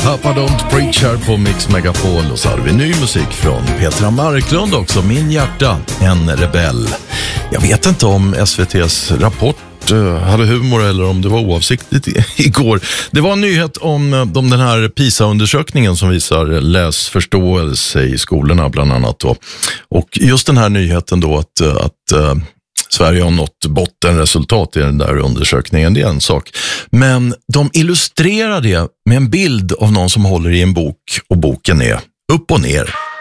Papa Don't Preach här på Mix Megapol. Och så har vi ny musik från Petra Marklund också. Min hjärta, en rebell. Jag vet inte om SVT:s Rapport hade humor eller om det var oavsiktligt igår. Det var en nyhet om den här PISA-undersökningen som visar läsförståelse i skolorna bland annat då. Och just den här nyheten då att Sverige har nått bottenresultat i den där undersökningen, det är en sak. Men de illustrerar det med en bild av någon som håller i en bok och boken är upp och ner.